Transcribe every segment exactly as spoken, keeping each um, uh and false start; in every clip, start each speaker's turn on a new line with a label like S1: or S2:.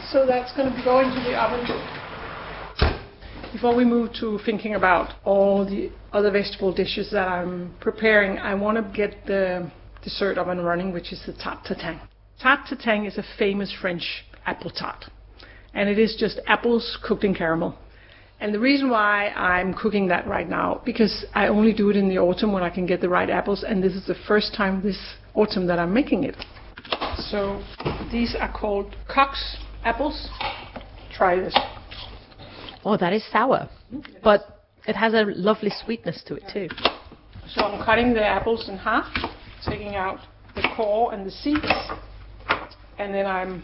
S1: So that's going to go into the oven. Before we move to thinking about all the other vegetable dishes that I'm preparing, I want to get the dessert up and running, which is the tarte tatin. Tarte tatin is a famous French apple tart, and it is just apples cooked in caramel. And the reason why I'm cooking that right now, because I only do it in the autumn when I can get the right apples, and this is the first time this autumn that I'm making it. So these are called Cox apples. Try this.
S2: Oh, that is sour, but it has a lovely sweetness to it too.
S1: So I'm cutting the apples in half, taking out the core and the seeds, and then I'm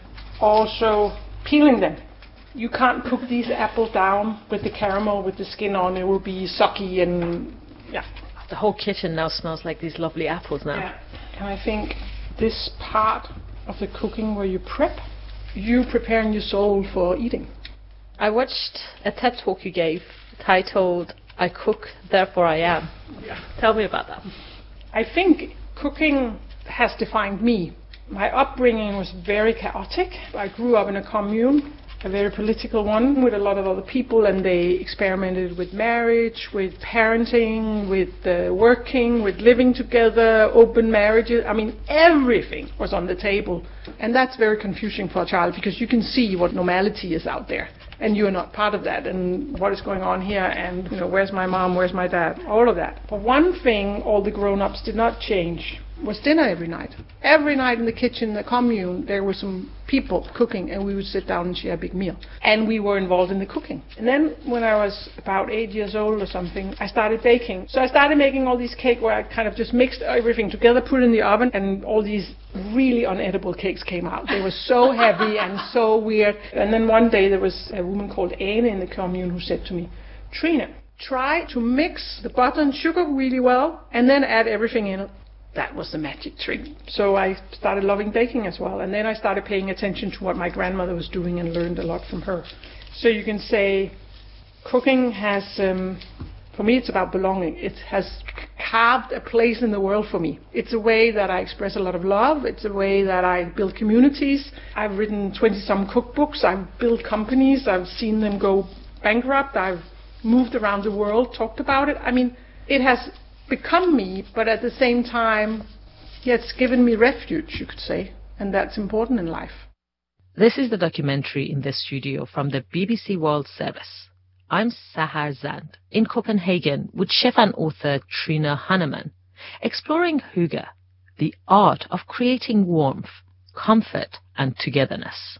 S1: also peeling them. You can't cook these apples down with the caramel, with the skin on. It will be sucky and, yeah.
S2: The whole kitchen now smells like these lovely apples now.
S1: Yeah. And I think this part of the cooking where you prep, you preparing your soul for eating.
S2: I watched a TED talk you gave titled, I Cook, Therefore I Am.
S1: Yeah.
S2: Tell me about that.
S1: I think cooking has defined me. My upbringing was very chaotic. I grew up in a commune, a very political one, with a lot of other people, and they experimented with marriage, with parenting, with uh, working, with living together, open marriages. I mean, everything was on the table. And that's very confusing for a child, because you can see what normality is out there, and you're not part of that, and what is going on here, and, you know, where's my mom, where's my dad, all of that. But one thing all the grown-ups did not change was dinner every night. Every night in the kitchen, the commune, there were some people cooking, and we would sit down and share a big meal. And we were involved in the cooking. And then when I was about eight years old or something, I started baking. So I started making all these cakes where I kind of just mixed everything together, put it in the oven, and all these really unedible cakes came out. They were so heavy and so weird. And then one day there was a woman called Ane in the commune who said to me, Trine, try to mix the butter and sugar really well, and then add everything in. That was the magic trick. So I started loving baking as well. And then I started paying attention to what my grandmother was doing and learned a lot from her. So you can say cooking has, um, for me, it's about belonging. It has carved a place in the world for me. It's a way that I express a lot of love. It's a way that I build communities. I've written twenty-some cookbooks. I've built companies. I've seen them go bankrupt. I've moved around the world, talked about it. I mean, it has become me, but at the same time, yeah, it's given me refuge, you could say, and that's important in life.
S2: This is the documentary in the studio from the B B C World Service. I'm Sahar Zand in Copenhagen with chef and author Trine Hannemann, exploring hygge, the art of creating warmth, comfort and togetherness.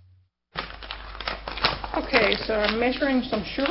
S1: Okay, so I'm measuring some sugar.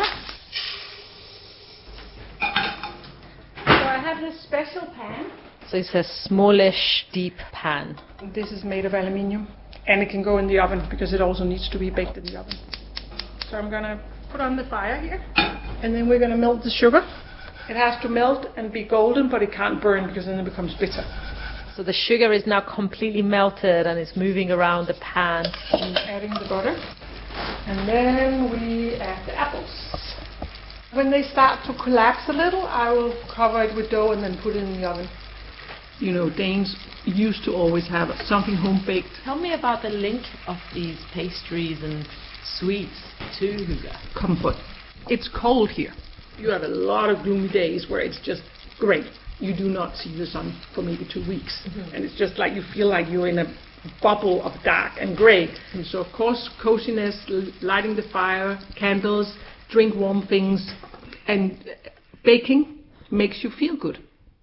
S1: I have this special pan.
S2: So it's a smallish, deep pan.
S1: This is made of aluminium, and it can go in the oven because it also needs to be baked in the oven. So I'm going to put on the fire here, and then we're going to melt the sugar. It has to melt and be golden, but it can't burn because then it becomes bitter.
S2: So the sugar is now completely melted and it's moving around the pan.
S1: I'm adding the butter, and then we add the apples. When they start to collapse a little, I will cover it with dough and then put it in the oven. You know, Danes used to always have something home-baked.
S2: Tell me about the link of these pastries and sweets to hygge.
S1: Comfort. It's cold here. You have a lot of gloomy days where it's just great. You do not see the sun for maybe two weeks. Mm-hmm. And it's just like you feel like you're in a bubble of dark and grey. And so, of course, coziness, lighting the fire, candles, drink warm things, and baking makes you feel good.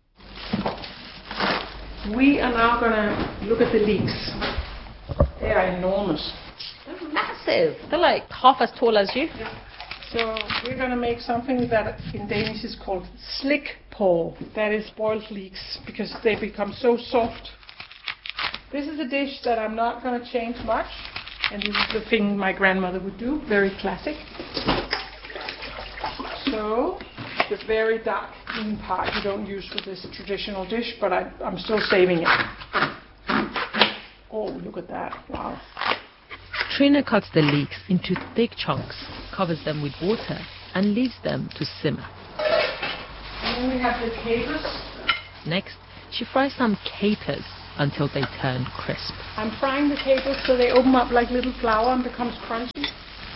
S1: We are now going to look at the leeks. They are enormous.
S2: They're massive. They're like half as tall as you.
S1: Yeah. So we're going to make something that in Danish is called slikpål. That is boiled leeks, because they become so soft. This is a dish that I'm not going to change much, and this is the thing my grandmother would do, very classic. So, the very dark green part you don't use for this traditional dish, but I, I'm still saving it. Oh, look at that. Wow.
S2: Trine cuts the leeks into thick chunks, covers them with water, and leaves them to simmer.
S1: And then we have the capers.
S2: Next, she fries some capers, until they turn crisp.
S1: I'm frying the capers so they open up like little flour and becomes crunchy.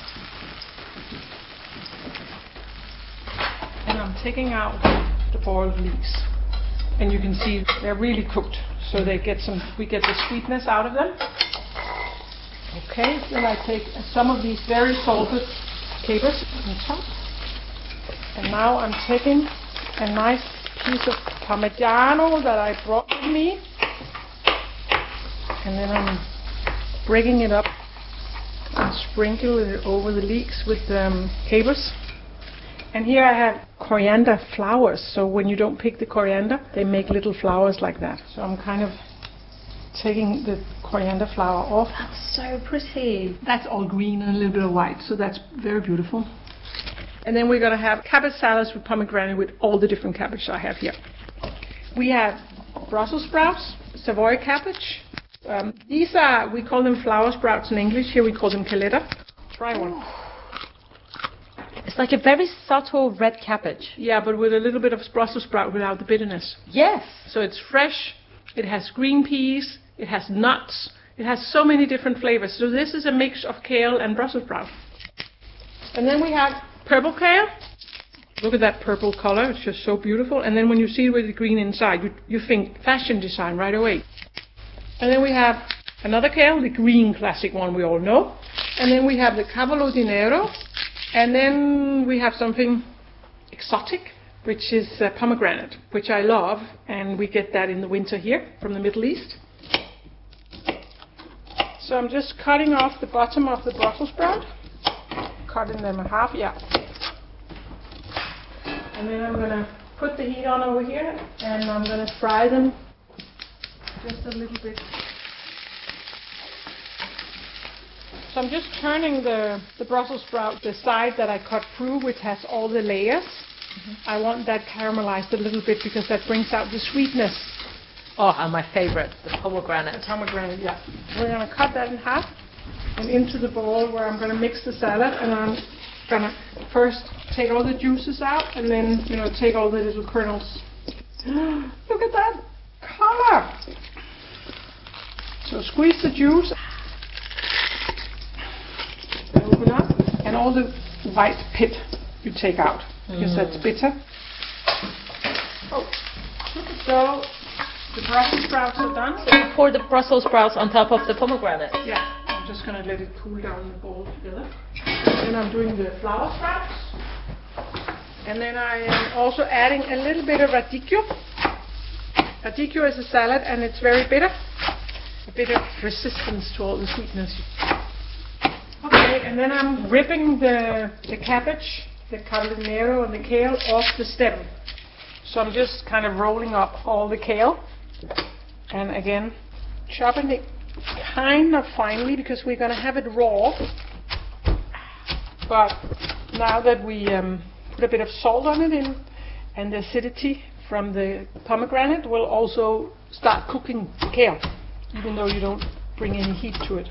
S1: And I'm taking out the boiled leeks. And you can see they're really cooked, so they get some. We get the sweetness out of them. Okay, then I take some of these very salted capers on top. And now I'm taking a nice piece of Parmigiano that I brought with me. And then I'm breaking it up and sprinkling it over the leeks with um, capers. And here I have coriander flowers, so when you don't pick the coriander, they make little flowers like that. So I'm kind of taking the coriander flower off.
S2: That's so pretty.
S1: That's all green and a little bit of white, so that's very beautiful. And then we're going to have cabbage salads with pomegranate with all the different cabbage I have here. We have Brussels sprouts, Savoy cabbage. Um, these are, we call them flower sprouts in English. Here we call them caleta. Try one.
S2: It's like a very subtle red cabbage.
S1: Yeah, but with a little bit of Brussels sprout without the bitterness.
S2: Yes.
S1: So it's fresh, it has green peas, it has nuts, it has so many different flavors. So this is a mix of kale and Brussels sprout. And then we have purple kale. Look at that purple color, it's just so beautiful. And then when you see it with the green inside, you, you think fashion design right away. And then we have another kale, the green classic one we all know. And then we have the Cavallo di Nero. And then we have something exotic, which is uh, pomegranate, which I love, and we get that in the winter here from the Middle East. So I'm just cutting off the bottom of the Brussels sprout, cutting them in half, yeah. And then I'm going to put the heat on over here, and I'm going to fry them just a little bit. So I'm just turning the, the Brussels sprout, the side that I cut through, which has all the layers. Mm-hmm. I want that caramelized a little bit because that brings out the sweetness.
S2: Oh, and my favorite, the pomegranate.
S1: The pomegranate, yeah. We're going to cut that in half and into the bowl where I'm going to mix the salad, and I'm going to first take all the juices out and then, you know, take all the little kernels. Look at that color! So squeeze the juice. Open up, and all the white pit you take out because mm. that's bitter. Oh, so the Brussels sprouts are done.
S2: So you pour the Brussels sprouts on top of the pomegranate.
S1: Yeah, I'm just going to let it cool down in the bowl together. Then I'm doing the flower sprouts, and then I am also adding a little bit of radicchio. Radicchio is a salad, and it's very bitter. A bit of resistance to all the sweetness. Okay, and then I'm ripping the, the cabbage, the Cavallo di Nero and the kale off the stem. So I'm just kind of rolling up all the kale. And again, chopping it kind of finely because we're going to have it raw. But now that we um, put a bit of salt on it in, and the acidity from the pomegranate will also start cooking the kale, even though you don't bring any heat to it.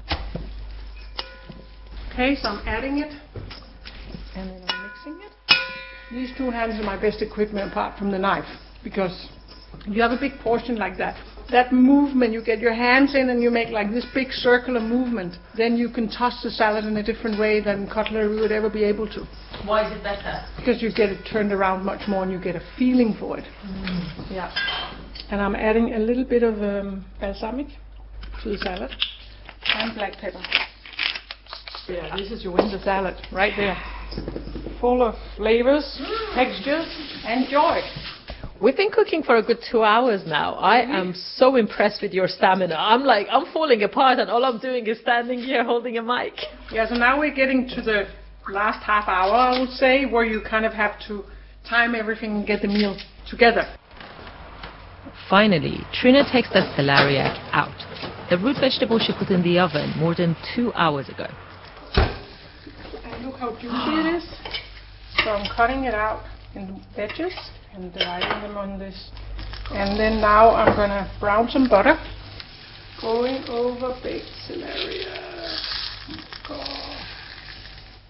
S1: Okay, so I'm adding it, and then I'm mixing it. These two hands are my best equipment apart from the knife, because if you have a big portion like that, that movement, you get your hands in and you make like this big circular movement, then you can toss the salad in a different way than cutlery would ever be able to.
S2: Why is it better?
S1: Because you get it turned around much more and you get a feeling for it. Mm. Yeah. And I'm adding a little bit of um, balsamic to the salad, and black pepper. Yeah, this is your winter salad right there. Full of flavors, textures, and joy.
S2: We've been cooking for a good two hours now. I mm-hmm. am so impressed with your stamina. I'm like, I'm falling apart, and all I'm doing is standing here holding a mic.
S1: Yeah, so now we're getting to the last half hour, I would say, where you kind of have to time everything and get the meal together.
S2: Finally, Trine takes the celeriac out, the root vegetable she put in the oven more than two hours ago.
S1: Look how juicy it is. So I'm cutting it out in wedges and dividing them on this. And then now I'm going to brown some butter. Going over baked celeriac. Oh.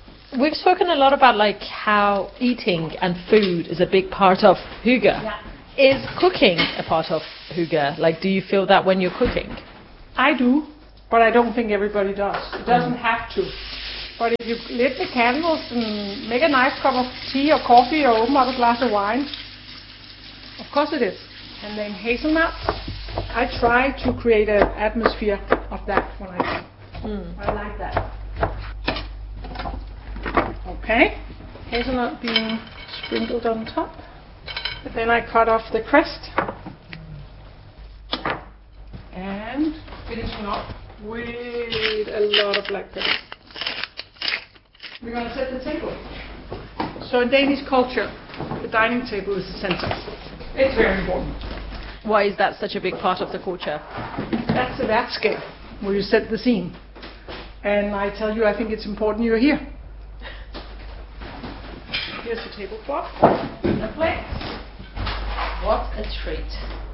S2: We've spoken a lot about like how eating and food is a big part of hygge.
S1: Yeah.
S2: Is cooking a part of hygge? Like, do you feel that when you're cooking?
S1: I do, but I don't think everybody does. It doesn't mm. have to. But if you lit the candles and make a nice cup of tea or coffee or open up a glass of wine, of course it is. And then hazelnut, I try to create an atmosphere of that when I do. Mm. I like that. Okay, hazelnut being sprinkled on top. But then I cut off the crest. And finishing off with a lot of black pepper. We're going to set the table. So in Danish culture, the dining table is the center. It's very important.
S2: Why is that such a big part of the culture?
S1: That's the værtskab, where you set the scene. And I tell you, I think it's important you're here. Here's the tablecloth and the plates.
S2: What a treat.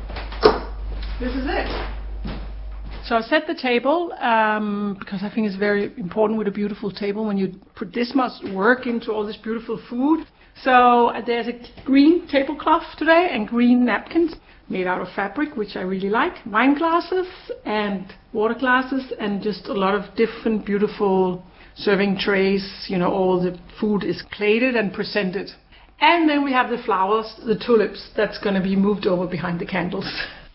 S1: This is it. So I set the table um, because I think it's very important with a beautiful table when you put this much work into all this beautiful food. So uh, there's a green tablecloth today and green napkins made out of fabric, which I really like. Wine glasses and water glasses and just a lot of different beautiful serving trays. You know, all the food is plated and presented. And then we have the flowers, the tulips, that's going to be moved over behind the candles.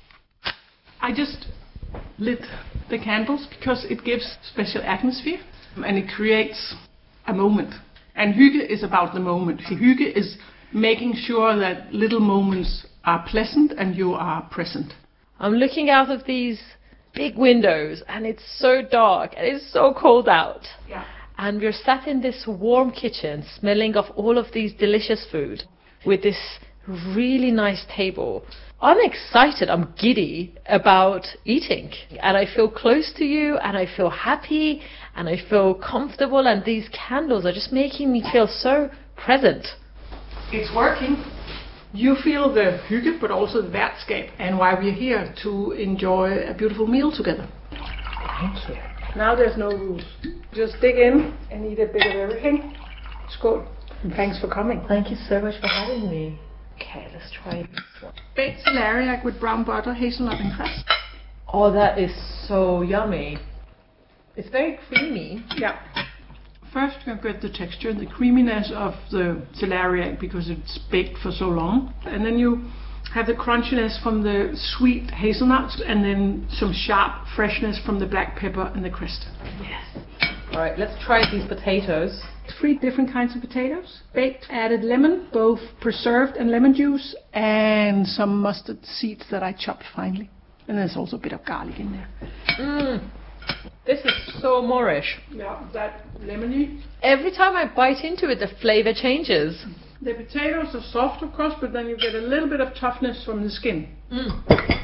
S1: I just lit the candles because it gives special atmosphere and it creates a moment. And hygge is about the moment. Hygge is making sure that little moments are pleasant and you are present.
S2: I'm looking out of these big windows and it's so dark and it's so cold out.
S1: Yeah.
S2: And we're sat in this warm kitchen smelling of all of these delicious food with this really nice table. I'm excited, I'm giddy about eating, and I feel close to you, and I feel happy, and I feel comfortable, and these candles are just making me feel so present.
S1: It's working. You feel the hygge, but also the værtskab, and why we're here to enjoy a beautiful meal together.
S2: Thank you.
S1: Now there's no rules. Just dig in and eat a bit of everything. Skål. And thanks for coming.
S2: Thank you so much for having me. Okay, let's try this one.
S1: Baked celeriac with brown butter, hazelnut and cress.
S2: Oh, that is so yummy. It's very creamy.
S1: Yeah. First you get the texture, the creaminess of the celeriac because it's baked for so long. And then you have the crunchiness from the sweet hazelnuts and then some sharp freshness from the black pepper and the crest.
S2: Yes. Alright, let's try these potatoes.
S1: Three different kinds of potatoes. Baked, added lemon, both preserved and lemon juice, and some mustard seeds that I chopped finely. And there's also a bit of garlic in there.
S2: Mmm. This is so Moorish.
S1: Yeah, that lemony.
S2: Every time I bite into it, the flavor changes.
S1: The potatoes are soft, of course, but then you get a little bit of toughness from the skin.
S2: Mm.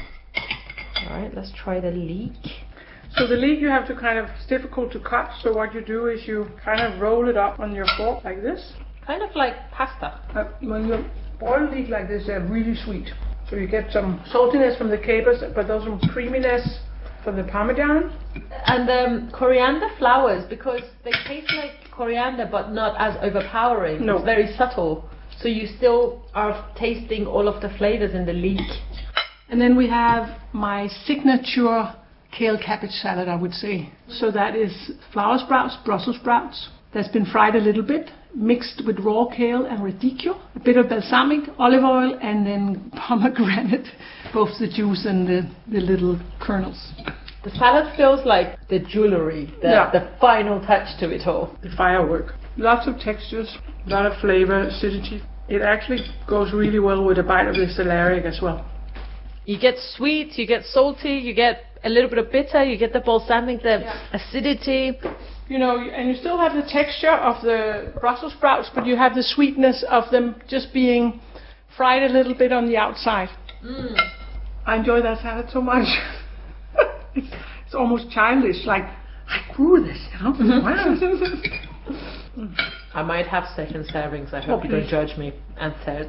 S2: Alright, let's try the leek.
S1: So the leek you have to kind of, it's difficult to cut, so what you do is you kind of roll it up on your fork like this.
S2: Kind of like pasta.
S1: Uh, when you boil leek like this, they're really sweet. So you get some saltiness from the capers, but also some creaminess from the parmesan.
S2: And um, coriander flowers, because they taste like coriander but not as overpowering.
S1: No.
S2: It's very subtle. So you still are tasting all of the flavors in the leek.
S1: And then we have my signature kale cabbage salad, I would say. So that is flower sprouts, Brussels sprouts, that's been fried a little bit, mixed with raw kale and radicchio, a bit of balsamic, olive oil, and then pomegranate, both the juice and the, the little kernels.
S2: The salad feels like the jewellery, the,
S1: yeah.
S2: the final touch to it all.
S1: The firework. Lots of textures, a lot of flavor, acidity. It actually goes really well with a bite of the celeriac as well.
S2: You get sweet, you get salty, you get a little bit of bitter, you get the balsamic, the yeah. acidity.
S1: You know, and you still have the texture of the Brussels sprouts, but you have the sweetness of them just being fried a little bit on the outside.
S2: Mm.
S1: I enjoy that salad so much. it's, it's almost childish, like, I grew this, you know? Wow.
S2: I might have second servings, I hope oh, you don't judge me, and thirds.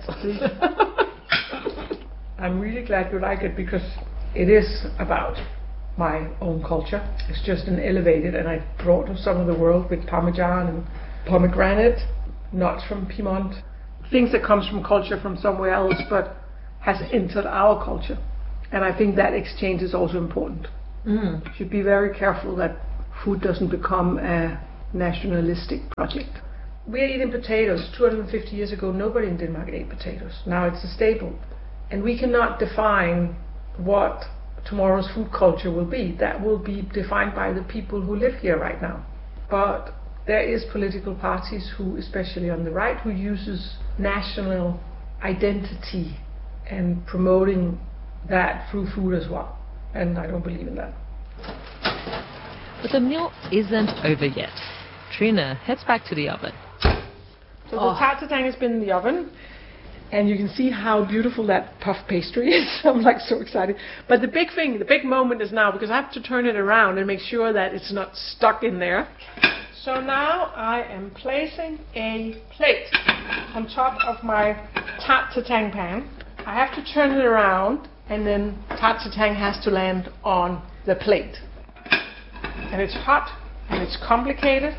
S1: I'm really glad you like it because it is about my own culture. It's just an elevated, and I brought some of the world with parmesan and pomegranate, nuts from Piedmont, things that comes from culture from somewhere else, but has entered our culture. And I think that exchange is also important.
S2: Mm.
S1: You should be very careful that food doesn't become a nationalistic project. We're eating potatoes. two hundred fifty years ago, nobody in Denmark ate potatoes. Now it's a staple. And we cannot define what tomorrow's food culture will be. That will be defined by the people who live here right now. But there is political parties who, especially on the right, who uses national identity and promoting that through food as well. And I don't believe in that.
S2: But the meal isn't over yet. Trine heads back to the oven.
S1: So
S2: Oh.
S1: the tarte tatin has been in the oven, and you can see how beautiful that puff pastry is. I'm like so excited. But the big thing, the big moment is now, because I have to turn it around and make sure that it's not stuck in there. So now I am placing a plate on top of my tarte tatin pan. I have to turn it around, and then tarte tatin has to land on the plate. And it's hot, and it's complicated.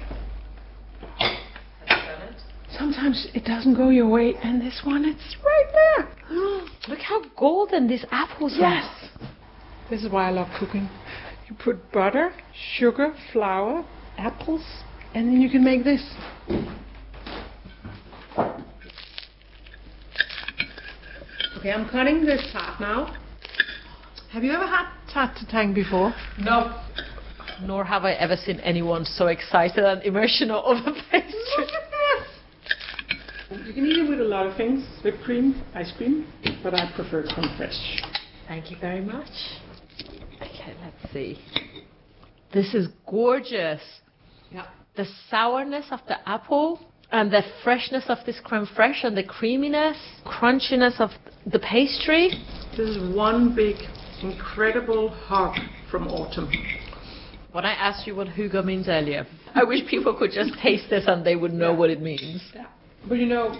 S1: Sometimes it doesn't go your way, and this one, it's right there.
S2: Look how golden these apples are.
S1: Yes. This is why I love cooking. You put butter, sugar, flour, apples, and then you can make this. Okay, I'm cutting this tart now. Have you ever had tarte tatin before?
S2: No. Nor have I ever seen anyone so excited and emotional over pastry.
S1: Look at this. You can eat it with a lot of things, whipped cream, ice cream, but I prefer creme fraiche.
S2: Thank you very much. Okay, let's see. This is gorgeous.
S1: Yeah.
S2: The sourness of the apple and the freshness of this creme fraiche and the creaminess, crunchiness of the pastry.
S1: This is one big, incredible hug from autumn.
S2: When I asked you what Hugo means earlier, I wish people could just taste this and they would know
S1: Yeah.
S2: what it means.
S1: Yeah. But you know,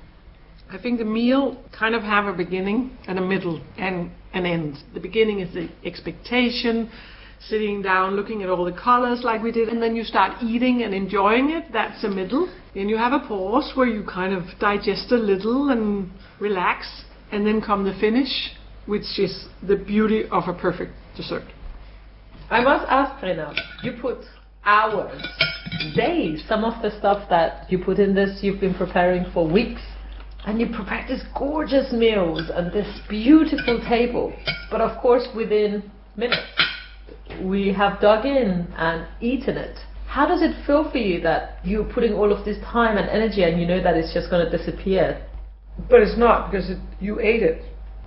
S1: I think the meal kind of have a beginning and a middle and an end. The beginning is the expectation, sitting down, looking at all the colors like we did, and then you start eating and enjoying it. That's the middle. Then you have a pause where you kind of digest a little and relax, and then come the finish, which is the beauty of a perfect dessert.
S2: I must ask, Trine, you put hours, days, some of the stuff that you put in this you've been preparing for weeks, and you prepared these gorgeous meals and this beautiful table. But of course within minutes we have dug in and eaten it. How does it feel for you that you're putting all of this time and energy and you know that it's just going to disappear?
S1: But it's not, because it, you ate it.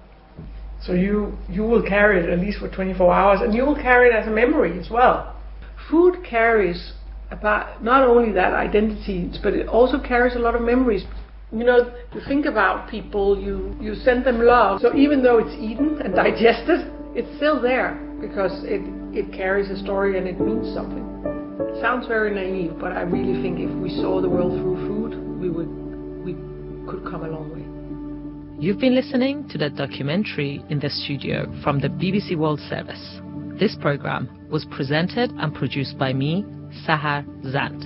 S1: So you, you will carry it at least for twenty-four hours, and you will carry it as a memory as well. Food carries about not only that identity, but it also carries a lot of memories. You know, you think about people, you, you send them love. So even though it's eaten and digested, it's still there because it, it carries a story and it means something. It sounds very naive, but I really think if we saw the world through food, we would we could come a long way.
S2: You've been listening to the documentary in the studio from the B B C World Service. This program was presented and produced by me, Sahar Zand.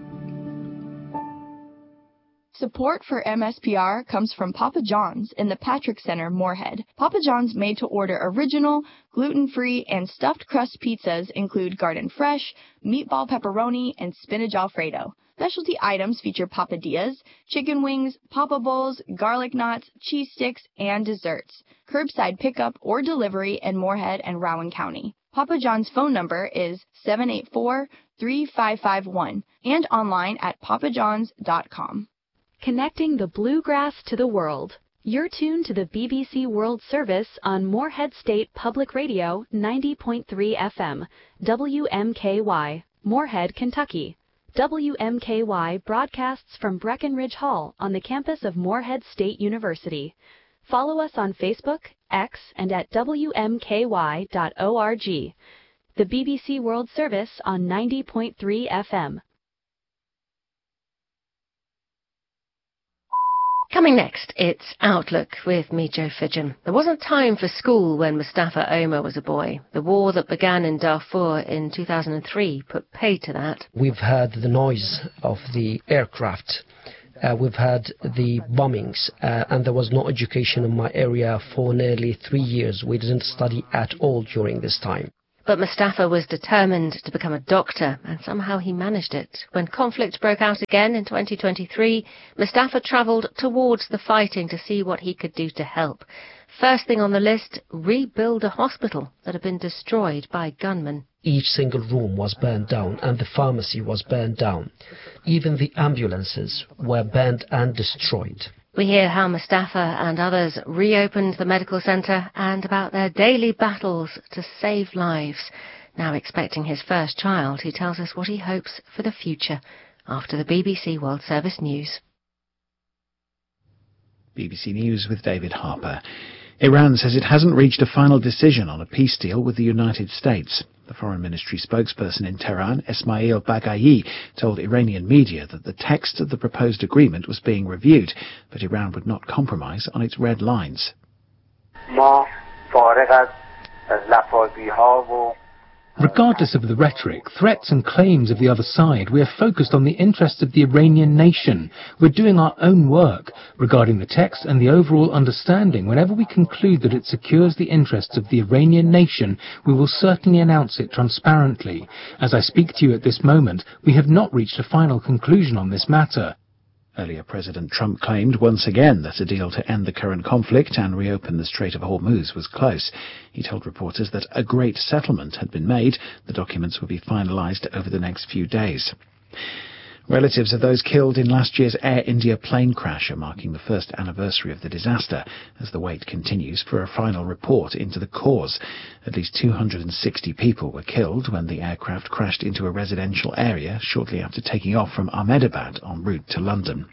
S3: Support for M S P R comes from Papa John's in the Patrick Center, Moorhead. Papa John's made-to-order original, gluten-free, and stuffed crust pizzas include garden fresh, meatball pepperoni, and spinach alfredo. Specialty items feature papadillas, chicken wings, papa bowls, garlic knots, cheese sticks, and desserts. Curbside pickup or delivery in Moorhead and Rowan County. Papa John's phone number is seven eight four, three five five one and online at papa johns dot com.
S4: Connecting the bluegrass to the world. You're tuned to the B B C World Service on Moorhead State Public Radio ninety point three F M, W M K Y, Moorhead, Kentucky. W M K Y broadcasts from Breckenridge Hall on the campus of Moorhead State University. Follow us on Facebook, X, and at W M K Y dot org. The B B C World Service on ninety point three F M.
S5: Coming next, it's Outlook with me, Jo Fidgen. There wasn't time for school when Mustafa Omar was a boy. The war that began in Darfur in two thousand three put paid to that.
S6: We've heard the noise of the aircraft Uh, we've had the bombings, uh, and there was no education in my area for nearly three years. We didn't study at all during this time.
S5: But Mustafa was determined to become a doctor, and somehow he managed it. When conflict broke out again in twenty twenty-three, Mustafa travelled towards the fighting to see what he could do to help. First thing on the list, rebuild a hospital that had been destroyed by gunmen.
S6: Each single room was burned down, and the pharmacy was burned down. Even the ambulances were burned and destroyed.
S5: We hear how Mustafa and others reopened the medical centre and about their daily battles to save lives. Now expecting his first child, he tells us what he hopes for the future after the B B C World Service News.
S7: B B C News with David Harper. Iran says it hasn't reached a final decision on a peace deal with the United States. The Foreign Ministry spokesperson in Tehran, Esmail Baghaei, told Iranian media that the text of the proposed agreement was being reviewed, but Iran would not compromise on its red lines.
S8: Regardless of the rhetoric, threats and claims of the other side, we are focused on the interests of the Iranian nation. We're doing our own work regarding the text and the overall understanding. Whenever we conclude that it secures the interests of the Iranian nation, we will certainly announce it transparently. As I speak to you at this moment, we have not reached a final conclusion on this matter.
S7: Earlier, President Trump claimed once again that a deal to end the current conflict and reopen the Strait of Hormuz was close. He told reporters that a great settlement had been made. The documents will be finalized over the next few days. Relatives of those killed in last year's Air India plane crash are marking the first anniversary of the disaster as the wait continues for a final report into the cause. At least two hundred sixty people were killed when the aircraft crashed into a residential area shortly after taking off from Ahmedabad en route to London.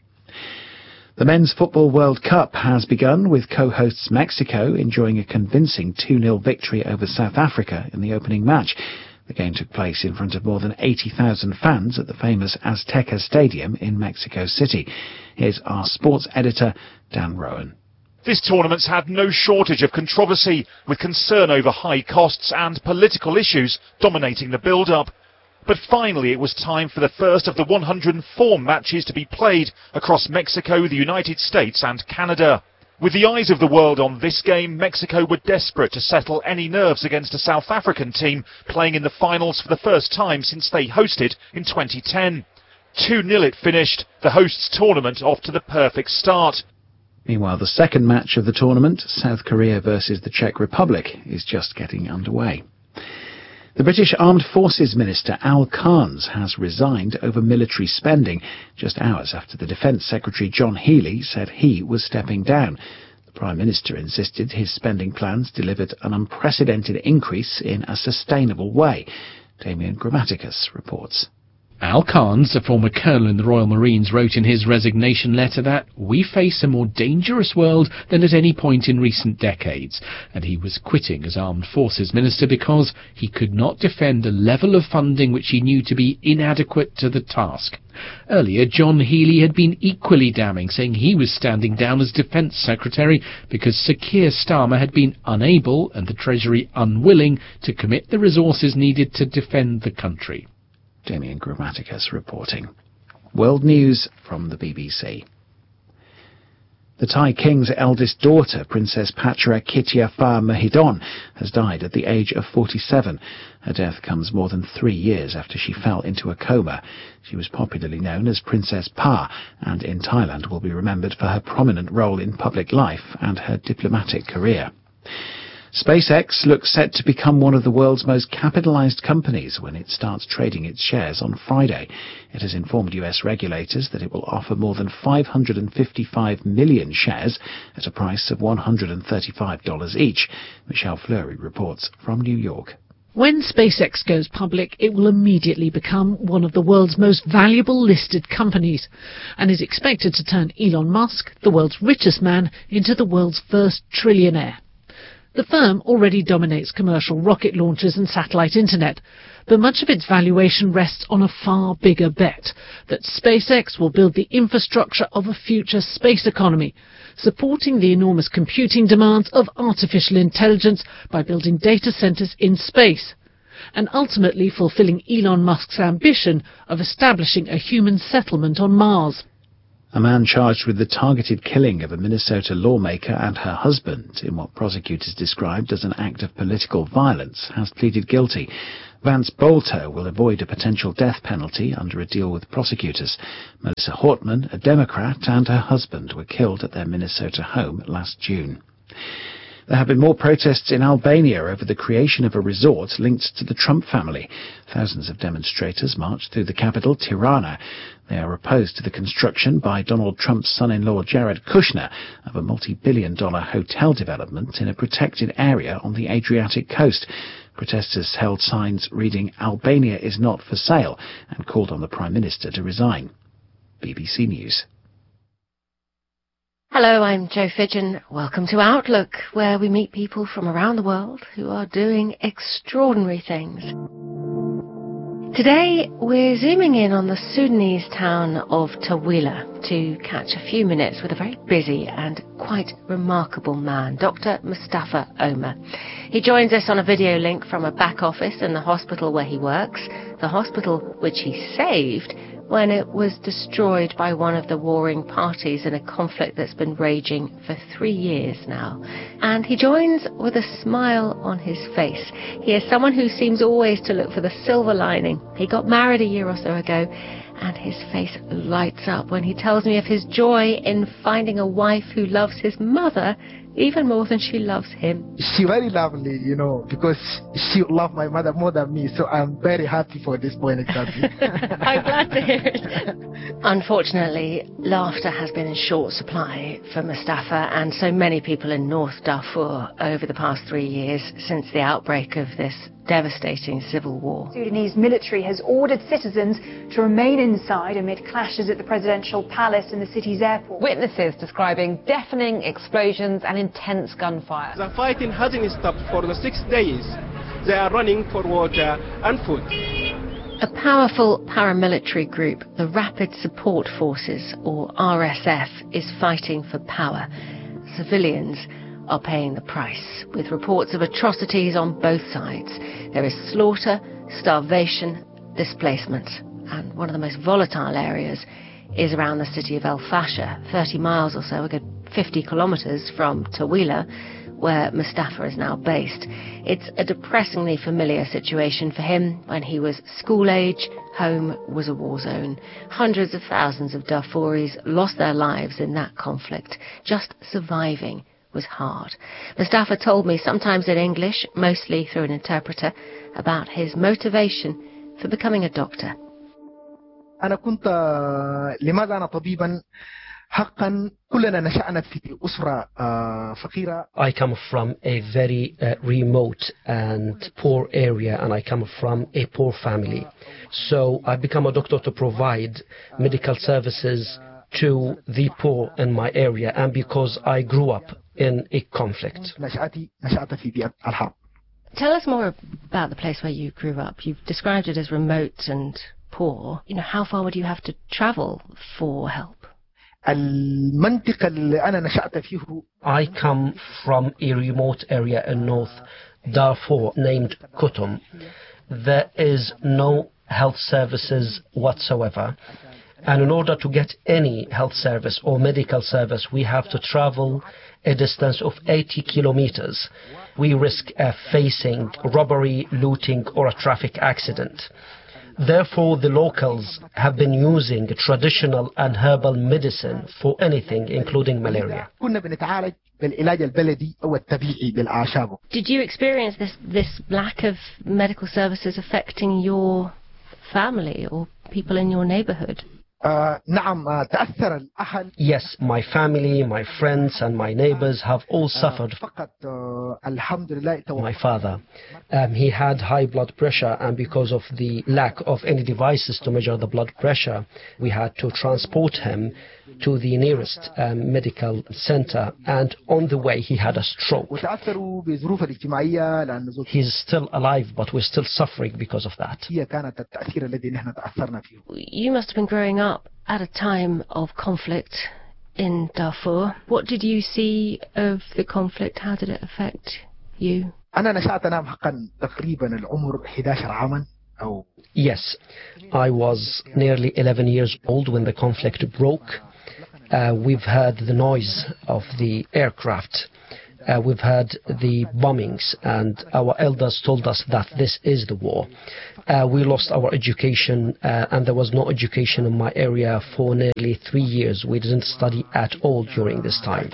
S7: The Men's Football World Cup has begun, with co-hosts Mexico enjoying a convincing two nil victory over South Africa in the opening match. The game took place in front of more than eighty thousand fans at the famous Azteca Stadium in Mexico City. Here's our sports editor, Dan Rowan.
S9: This tournament's had no shortage of controversy, with concern over high costs and political issues dominating the build-up. But finally it was time for the first of the one hundred four matches to be played across Mexico, the United States and Canada. With the eyes of the world on this game, Mexico were desperate to settle any nerves against a South African team playing in the finals for the first time since they hosted in twenty ten. two nil it finished, the hosts' tournament off to the perfect start.
S7: Meanwhile, the second match of the tournament, South Korea versus the Czech Republic, is just getting underway. The British Armed Forces Minister Al Carnes has resigned over military spending, just hours after the Defence Secretary John Healey said he was stepping down. The Prime Minister insisted his spending plans delivered an unprecedented increase in a sustainable way. Damien Grammaticus reports.
S10: Al Carnes, a former colonel in the Royal Marines, wrote in his resignation letter that we face a more dangerous world than at any point in recent decades, and he was quitting as Armed Forces Minister because he could not defend a level of funding which he knew to be inadequate to the task. Earlier, John Healey had been equally damning, saying he was standing down as Defence Secretary because Sir Keir Starmer had been unable, and the Treasury unwilling, to commit the resources needed to defend the country.
S7: Damien Grammaticus reporting. World News from the B B C. The Thai King's eldest daughter, Princess Patra Kitiafa Mahidol, has died at the age of forty-seven. Her death comes more than three years after she fell into a coma. She was popularly known as Princess Pa, and in Thailand will be remembered for her prominent role in public life and her diplomatic career. SpaceX looks set to become one of the world's most capitalized companies when it starts trading its shares on Friday. It has informed U S regulators that it will offer more than five hundred fifty-five million shares at a price of one hundred thirty-five dollars each. Michelle Fleury reports from New York.
S11: When SpaceX goes public, it will immediately become one of the world's most valuable listed companies and is expected to turn Elon Musk, the world's richest man, into the world's first trillionaire. The firm already dominates commercial rocket launches and satellite internet, but much of its valuation rests on a far bigger bet that SpaceX will build the infrastructure of a future space economy, supporting the enormous computing demands of artificial intelligence by building data centers in space, and ultimately fulfilling Elon Musk's ambition of establishing a human settlement on Mars.
S7: A man charged with the targeted killing of a Minnesota lawmaker and her husband in what prosecutors described as an act of political violence has pleaded guilty. Vance Bolto will avoid a potential death penalty under a deal with prosecutors. Melissa Hortman, a Democrat, and her husband were killed at their Minnesota home last June. There have been more protests in Albania over the creation of a resort linked to the Trump family. Thousands of demonstrators marched through the capital, Tirana. They are opposed to the construction by Donald Trump's son-in-law Jared Kushner of a multi-billion dollar hotel development in a protected area on the Adriatic coast. Protesters held signs reading "Albania is not for sale" and called on the Prime Minister to resign. B B C News.
S5: Hello, I'm Jo Fidgen. Welcome to Outlook, where we meet people from around the world who are doing extraordinary things. Today, we're zooming in on the Sudanese town of Tawila to catch a few minutes with a very busy and quite remarkable man, Doctor Mustafa Omar. He joins us on a video link from a back office in the hospital where he works, the hospital which he saved when it was destroyed by one of the warring parties in a conflict that's been raging for three years now. And he joins with a smile on his face. He is someone who seems always to look for the silver lining. He got married a year or so ago, and his face lights up when he tells me of his joy in finding a wife who loves his mother even more than she loves him.
S12: She's very lovely, you know, because she loves my mother more than me, so I'm very happy for this point exactly.
S5: I'm glad to hear it. Unfortunately, laughter has been in short supply for Mustafa and so many people in North Darfur over the past three years since the outbreak of this devastating civil war.
S13: Sudanese military has ordered citizens to remain inside amid clashes at the presidential palace and the city's airport.
S14: Witnesses describing deafening explosions and intense gunfire.
S15: The fighting hasn't stopped for the six days. They are running for water and food.
S5: A powerful paramilitary group, the Rapid Support Forces, or R S F, is fighting for power. Civilians are paying the price, with reports of atrocities on both sides. There is slaughter, starvation, displacement, and one of the most volatile areas is around the city of El Fasher, thirty miles or so, a good fifty kilometres from Tawila, where Mustafa is now based. It's a depressingly familiar situation for him. When he was school age, home was a war zone. Hundreds of thousands of Darfuris lost their lives in that conflict. Just surviving was hard. Mustafa told me, sometimes in English, mostly through an interpreter, about his motivation for becoming a doctor.
S12: أنا كنت لماذا أنا طبيبا حقا كلنا نشأنا في أسرة فقيرة.
S6: I come from a very uh, remote and poor area, and I come from a poor family. So I become a doctor to provide medical services to the poor in my area, and because I grew up in a conflict.
S5: Tell us more about the place where you grew up. You've described it as remote and poor. You know, how far would you have to travel for help?
S6: I come from a remote area in North Darfur named Kutum. There is no health services whatsoever. And in order to get any health service or medical service, we have to travel a distance of eighty kilometers. We risk uh, facing robbery, looting, or a traffic accident. Therefore, the locals have been using traditional and herbal medicine for anything, including malaria.
S5: Did you experience this, this lack of medical services affecting your family or people in your neighborhood?
S6: Yes, my family, my friends and my neighbors have all suffered. My father, um, he had high blood pressure, and because of the lack of any devices to measure the blood pressure, we had to transport him to the nearest um, medical center, and on the way he had a stroke. He's still alive, but we're still suffering because of that.
S5: You must have been growing up at a time of conflict in Darfur. What did you see of the conflict? How did it affect you?
S6: Yes, I was nearly eleven years old when the conflict broke. Uh, we've heard the noise of the aircraft. Uh, we've heard the bombings, and our elders told us that this is the war. Uh, we lost our education, uh, and there was no education in my area for nearly three years. We didn't study at all during this time.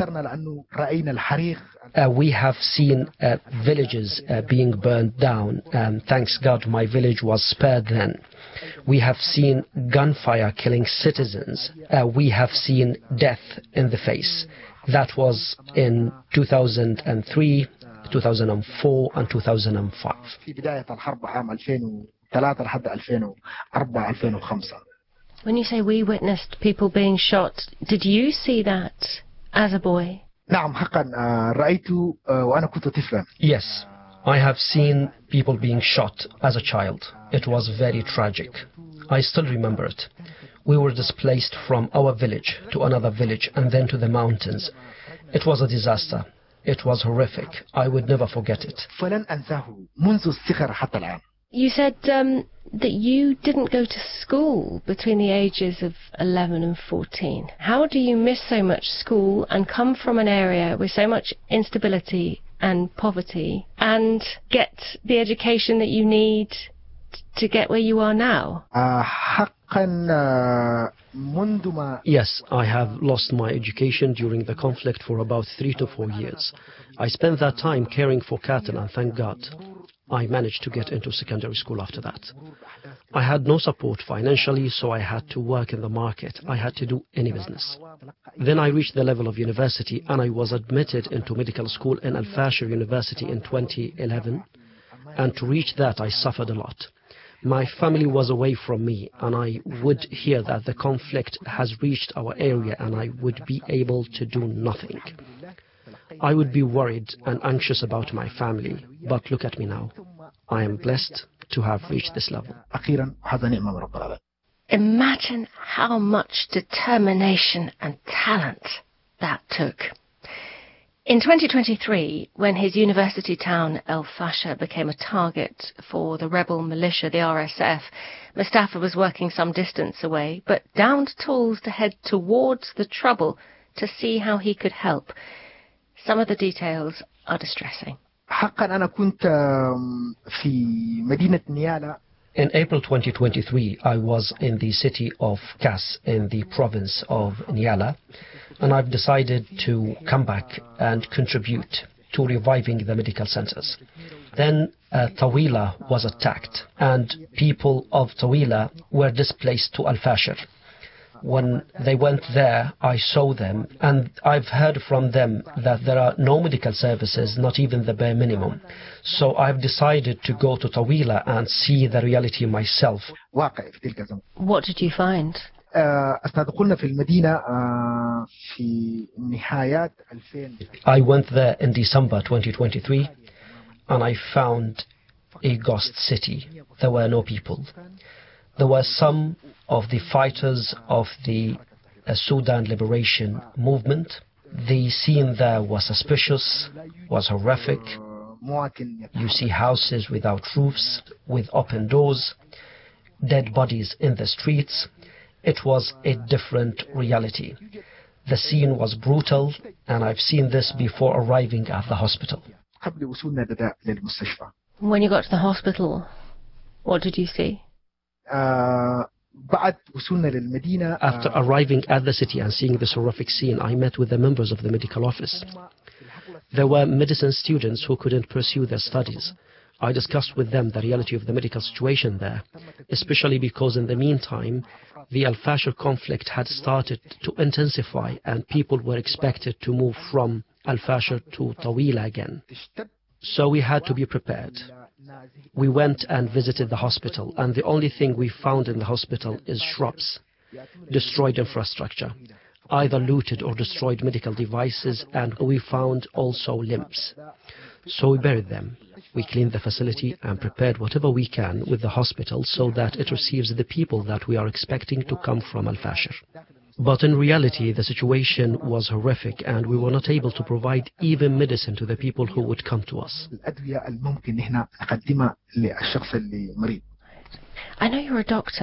S6: Uh, we have seen uh, villages uh, being burned down, and thanks God my village was spared then. We have seen gunfire killing citizens. Uh, we have seen death in the face. That was in two thousand three, two thousand four and two thousand five.
S5: When you say we witnessed people being shot, did you see that as a boy?
S6: Yes, I have seen people being shot as a child. It was very tragic. I still remember it. We were displaced from our village to another village and then to the mountains. It was a disaster. It was horrific. I would never forget it.
S5: You said um, that you didn't go to school between the ages of eleven and fourteen. How do you miss so much school and come from an area with so much instability and poverty and get the education that you need to get where you are now?
S6: Yes, I have lost my education during the conflict for about three to four years. I spent that time caring for cattle, and thank God I managed to get into secondary school after that. I had no support financially, so I had to work in the market. I had to do any business. Then I reached the level of university, and I was admitted into medical school in Al Fashir University in twenty eleven. And to reach that, I suffered a lot. My family was away from me, and I would hear that the conflict has reached our area, and I would be able to do nothing. I would be worried and anxious about my family, but look at me now. I am blessed to have reached this level.
S5: Imagine how much determination and talent that took. In twenty twenty-three, when his university town Al Fashir became a target for the rebel militia, the R S F, Mustafa was working some distance away, but downed tools to head towards the trouble to see how he could help. Some of the details are distressing.
S6: In April twenty twenty-three, I was in the city of Kas in the province of Nyala, and I've decided to come back and contribute to reviving the medical centers. Then uh, Tawila was attacked, and people of Tawila were displaced to Al Fashir. When they went there, I saw them, and I've heard from them that there are no medical services, not even the bare minimum. So I've decided to go to Tawila and see the reality myself.
S5: What did you find?
S6: I went there in December twenty twenty-three, and I found a ghost city. There were no people. There were some of the fighters of the uh, Sudan Liberation Movement. The scene there was suspicious, was horrific. You see houses without roofs, with open doors, dead bodies in the streets. It was a different reality. The scene was brutal, and I've seen this before arriving at the hospital.
S5: When you got to the hospital, what did you see?
S6: After arriving at the city and seeing this horrific scene, I met with the members of the medical office. There were medicine students who couldn't pursue their studies. I discussed with them the reality of the medical situation there, especially because in the meantime, the Al Fashir conflict had started to intensify and people were expected to move from Al Fashir to Tawila again. So we had to be prepared. We went and visited the hospital, and the only thing we found in the hospital is shrubs, destroyed infrastructure, either looted or destroyed medical devices, and we found also limbs. So we buried them. We cleaned the facility and prepared whatever we can with the hospital so that it receives the people that we are expecting to come from Al Fashir. But in reality, the situation was horrific, and we were not able to provide even medicine to the people who would come to us.
S5: I know you're a doctor.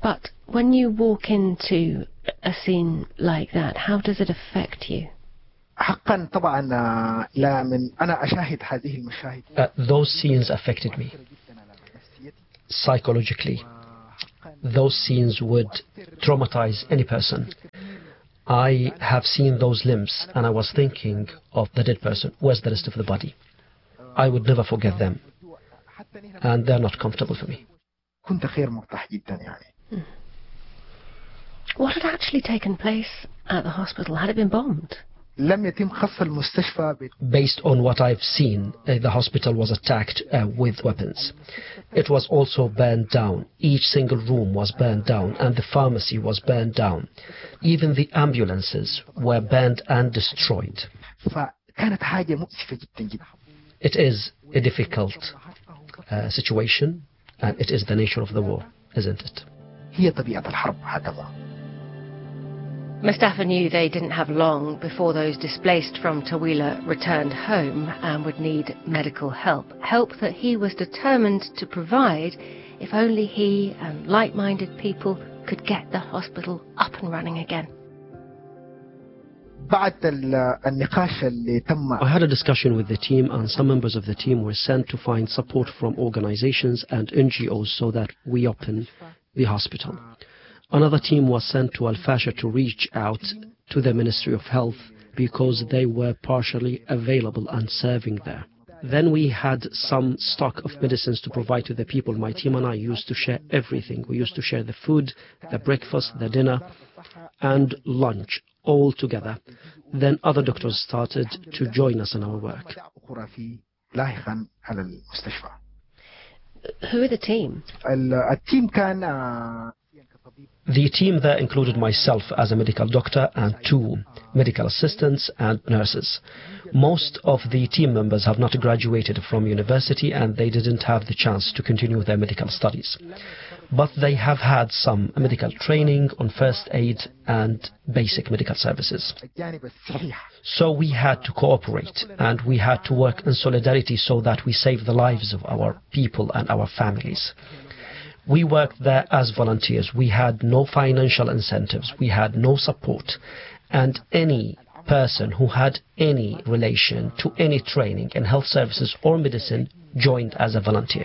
S5: But when you walk into a scene like that, how does it affect you?
S12: حقا طبعا لا من أنا أشاهد هذه المشاهد.
S6: Uh, those scenes affected me psychologically. Those scenes would traumatize any person. I have seen those limbs and I was thinking of the dead person. Where's the rest of the body? I would never forget them. And they're not comfortable for me.
S12: كنت غير مرتاح جدا يعني.
S5: What had actually taken place at the hospital? Had it been bombed?
S12: لم يتم خص المستشفى.
S6: Based on what I've seen, uh, the hospital was attacked uh, with weapons. It was also burned down. Each single room was burned down and the pharmacy was burned down. Even the ambulances were burned and destroyed.
S12: فكانت حاجة مؤسفة جدا جدا.
S6: It is a difficult uh, situation and it is the nature of the war, isn't it?
S12: هي طبيعة الحرب هكذا.
S5: Mustafa knew they didn't have long before those displaced from Taweelah returned home and would need medical help. Help that he was determined to provide if only he and like-minded people could get the hospital up and running again.
S12: بعد النقاش اللي تم.
S6: I had a discussion with the team and some members of the team were sent to find support from organizations and N G Os so that we open the hospital. Another team was sent to Al-Fasher to reach out to the Ministry of Health because they were partially available and serving there. Then we had some stock of medicines to provide to the people. My team and I used to share everything. We used to share the food, the breakfast, the dinner, and lunch all together. Then other doctors started to join us in our work.
S5: Who are the team?
S12: التيم كان
S6: The team there included myself as a medical doctor and two medical assistants and nurses. Most of the team members have not graduated from university and they didn't have the chance to continue their medical studies. But they have had some medical training on first aid and basic medical services. So we had to cooperate and we had to work in solidarity so that we save the lives of our people and our families. We worked there as volunteers. We had no financial incentives. We had no support. And any person who had any relation to any training in health services or medicine joined as a volunteer.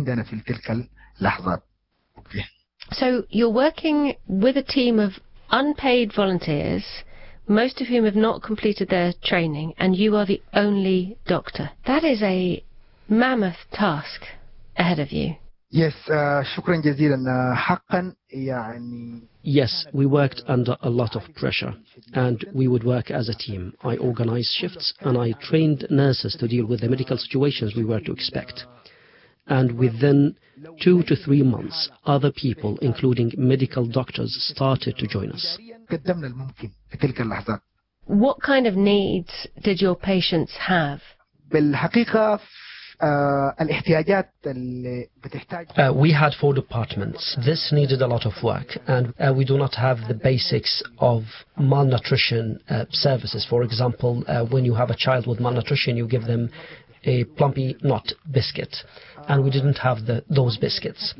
S5: So you're working with a team of unpaid volunteers, most of whom have not completed their training, and you are the only doctor. That is a mammoth task ahead of you.
S12: Yes, uh, شكرا جزيلا. حقا يعني.
S6: Yes, we worked under a lot of pressure and we would work as a team. I organized shifts and I trained nurses to deal with the medical situations we were to expect. And within two to three months, other people, including medical doctors, started to join us.
S5: What kind of needs did your patients have?
S12: بالحقيقة Uh,
S6: uh, we had four departments. This needed a lot of work and uh, we do not have the basics of malnutrition uh, services. For example, uh, when you have a child with malnutrition, you give them a plumpy nut biscuit and we didn't have the, those biscuits.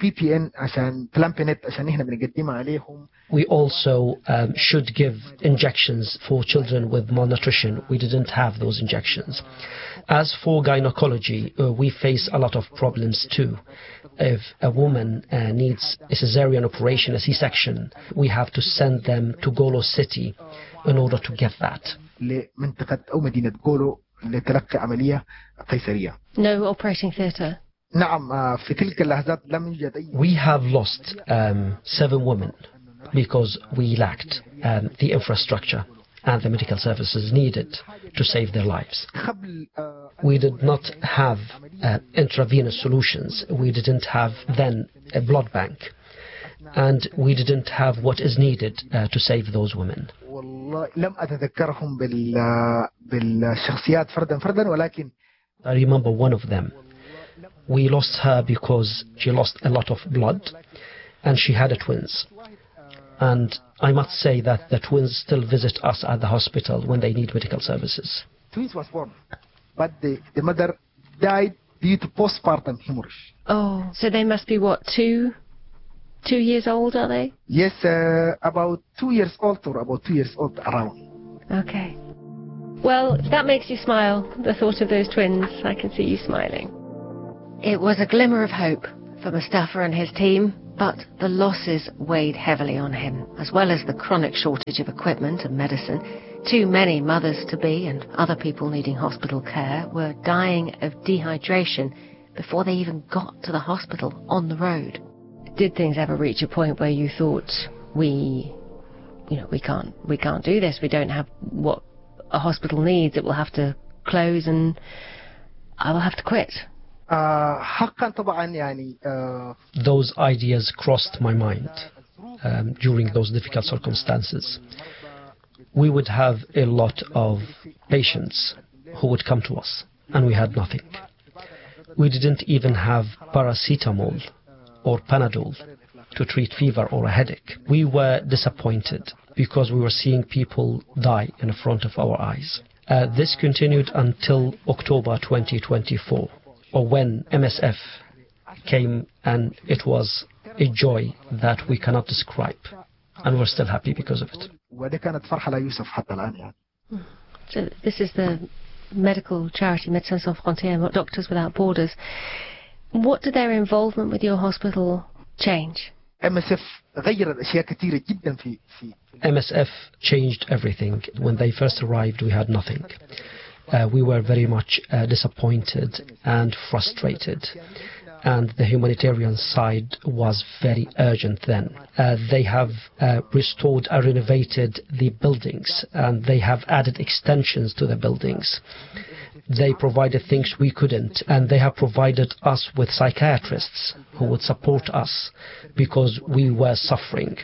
S6: We also um, should give injections for children with malnutrition. We didn't have those injections. As for gynecology, uh, we face a lot of problems too. If a woman uh, needs a cesarean operation, a C-section, we have to send them to Golo City in order to get that.
S5: No operating theatre?
S6: We have lost um, seven women because we lacked um, the infrastructure and the medical services needed to save their lives. We did not have uh, intravenous solutions. We didn't have then a blood bank. And we didn't have what is needed uh, to save those women. I remember one of them. We lost her because she lost a lot of blood and she had a twins. And I must say that the twins still visit us at the hospital when they need medical services.
S12: Twins was born, but the, the mother died due to postpartum hemorrhage.
S5: Oh, so they must be what, two, two years old, are they?
S12: Yes, uh, about two years old or about two years old around.
S5: Okay. Well, that makes you smile, the thought of those twins. I can see you smiling. It was a glimmer of hope for Mustafa and his team, but the losses weighed heavily on him, as well as the chronic shortage of equipment and medicine. Too many mothers-to-be and other people needing hospital care were dying of dehydration before they even got to the hospital on the road. Did things ever reach a point where you thought, we, you know, we can't, we can't do this, we don't have what a hospital needs, it will have to close and I will have to quit?
S6: Those ideas crossed my mind um, during those difficult circumstances. We would have a lot of patients who would come to us, and we had nothing. We didn't even have paracetamol or Panadol to treat fever or a headache. We were disappointed because we were seeing people die in front of our eyes. Uh, this continued until October twenty twenty-four, or when M S F came, and it was a joy that we cannot describe, and we're still happy because of it.
S5: So this is the medical charity Médecins Sans Frontières, Doctors Without Borders. What did their involvement with your hospital change?
S12: M S F غير أشياء كثيرة جدا في في
S6: M S F changed everything. When they first arrived, we had nothing. Uh, we were very much uh, disappointed and frustrated, and the humanitarian side was very urgent then. Uh, they have uh, restored and renovated the buildings, and they have added extensions to the buildings. They provided things we couldn't, and they have provided us with psychiatrists who would support us because we were suffering.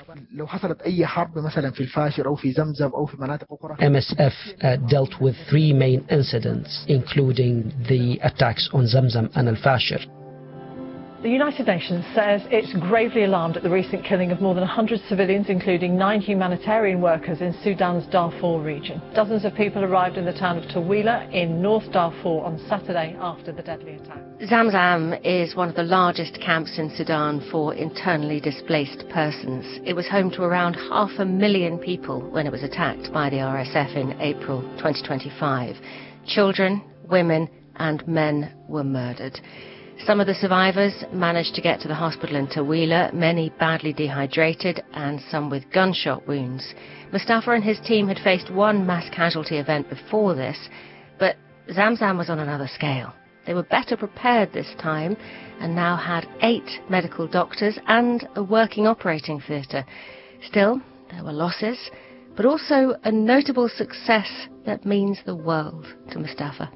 S6: M S F uh, dealt with three main incidents, including the attacks on Zamzam and Al-Fashir.
S16: The United Nations says it's gravely alarmed at the recent killing of more than one hundred civilians, including nine humanitarian workers in Sudan's Darfur region. Dozens of people arrived in the town of Tawila in North Darfur on Saturday after the deadly attack.
S5: Zamzam is one of the largest camps in Sudan for internally displaced persons. It was home to around half a million people when it was attacked by the R S F in April twenty twenty-five. Children, women and men were murdered. Some of the survivors managed to get to the hospital in Tawila, many badly dehydrated and some with gunshot wounds. Mustafa and his team had faced one mass casualty event before this, but Zamzam was on another scale. They were better prepared this time and now had eight medical doctors and a working operating theatre. Still, there were losses, but also a notable success that means the world to Mustafa.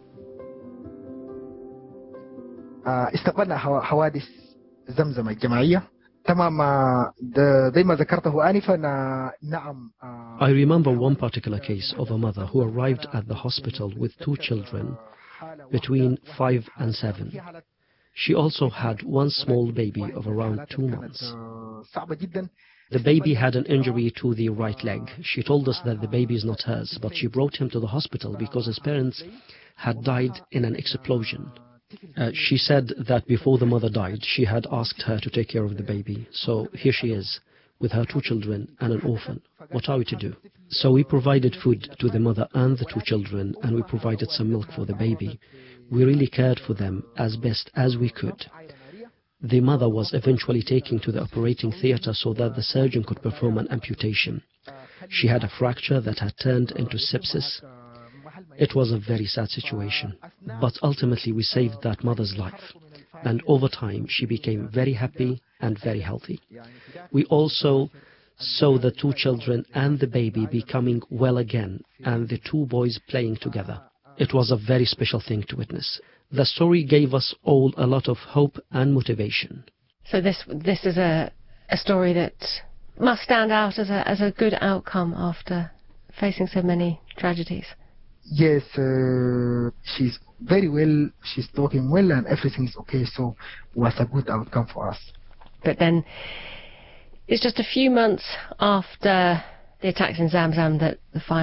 S12: استقبلنا حوادث زمزم الجماعية تمام زي ما ذكرته آنفا نعم.
S6: I remember one particular case of a mother who arrived at the hospital with two children between five and seven. She also had one small baby of around two months. The baby had an injury to the right leg. She told us that the baby is not hers, but she brought him to the hospital because his parents had died in an explosion. Uh, she said that before the mother died, she had asked her to take care of the baby. So here she is, with her two children and an orphan. What are we to do? So we provided food to the mother and the two children, and we provided some milk for the baby. We really cared for them as best as we could. The mother was eventually taken to the operating theatre so that the surgeon could perform an amputation. She had a fracture that had turned into sepsis. It was a very sad situation, but ultimately we saved that mother's life, and over time she became very happy and very healthy. We also saw the two children and the baby becoming well again, and the two boys playing together. It was a very special thing to witness. The story gave us all a lot of hope and motivation.
S5: So this this is a, a story that must stand out as a, as a good outcome after facing so many tragedies.
S12: Yes, uh, she's very well, she's talking well and everything's okay, so it was a good outcome for us.
S5: But then it's just a few months after the attacks in Zamzam that the final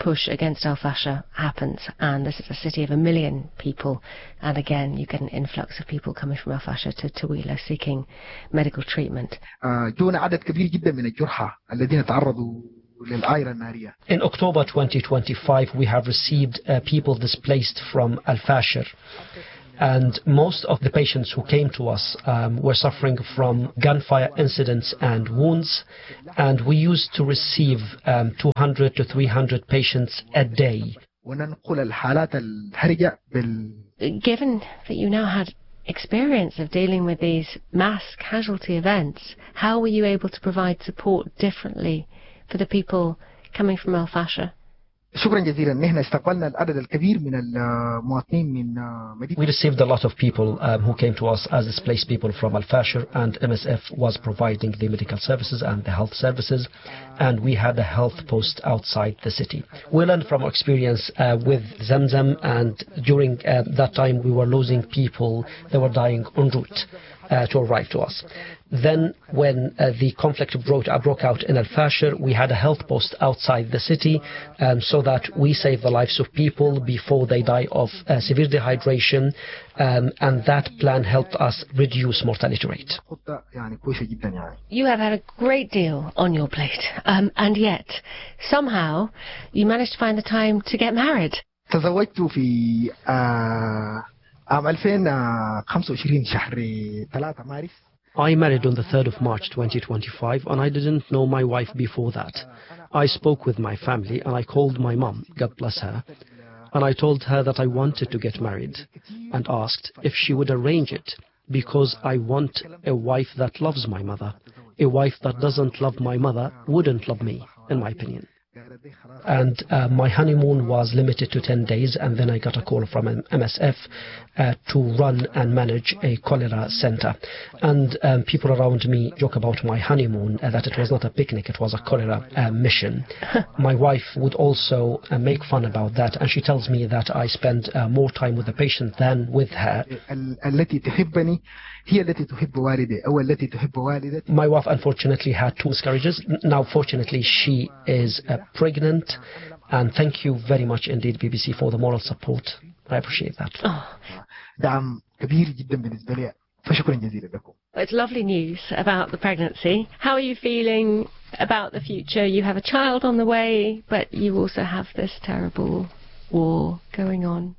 S5: push against Al Fasher happens, and this is a city of a million people, and again you get an influx of people coming from Al Fasher to Taweelah seeking medical treatment.
S12: جونا عدد كبير جدا من الجرحى الذين تعرضوا للآيرة النارية.
S6: In October twenty twenty-five, we have received uh, people displaced from Al Fasher. And most of the patients who came to us um, were suffering from gunfire incidents and wounds, and we used to receive um, two hundred to three hundred patients a day.
S5: Given that you now had experience of dealing with these mass casualty events, how were you able to provide support differently for the people coming from Al Fasher?
S12: شكرا جزيلا ان احنا استقبلنا العدد الكبير من المواطنين من مدينة.
S6: We received a lot of people um, who came to us as displaced people from Al Fasher, and M S F was providing the medical services and the health services, and we had a health post outside the city. We learned from our experience uh, with Zamzam, and during uh, that time we were losing people that were dying en route uh, to arrive to us. Then when uh, the conflict broke, uh, broke out in Al Fasher, we had a health post outside the city um, so that we save the lives of people before they die of uh, severe dehydration, um, and that plan helped us reduce mortality rate.
S5: You have had a great deal on your plate, um, and yet somehow you managed to find the time to get married.
S12: تزوجت في عام ألفين وخمسة وعشرين شهر ثلاثة مارس.
S6: I married on the third of March twenty twenty-five, and I didn't know my wife before that. I spoke with my family, and I called my mum, God bless her, and I told her that I wanted to get married, and asked if she would arrange it, because I want a wife that loves my mother. A wife that doesn't love my mother wouldn't love me, in my opinion. And uh, my honeymoon was limited to ten days, and then I got a call from M S F uh, to run and manage a cholera center. And um, people around me joke about my honeymoon, uh, that it was not a picnic, it was a cholera uh, mission. My wife would also uh, make fun about that, and she tells me that I spend uh, more time with the patient than with her. My wife unfortunately had two miscarriages. Now fortunately she is uh, pregnant, and thank you very much indeed B B C for the moral support. I appreciate that.
S5: Oh. It's lovely news about the pregnancy. How are you feeling about the future? You have a child on the way, but you also have this terrible war going on.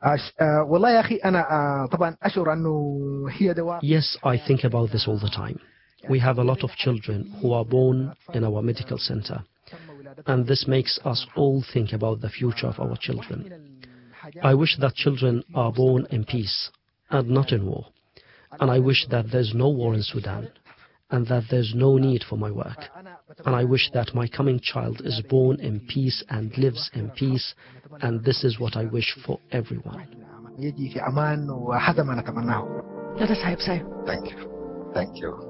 S6: Yes, I think about this all the time. We have a lot of children who are born in our medical center, and this makes us all think about the future of our children. I wish that children are born in peace and not in war, and I wish that there's no war in Sudan, and that there's no need for my work, and I wish that my coming child is born in peace and lives in peace, and this is what I wish for everyone.
S5: Let us hope so.
S12: Thank you. Thank you.